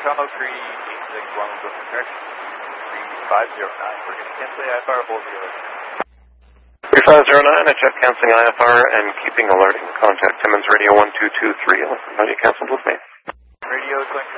Toronto 386 with correction 3509. We're going to cancel the IFR both the other. 3509 at jet canceling IFR and keeping alerting. Contact Timmins Radio 1223 unless you canceled with me. Radio is going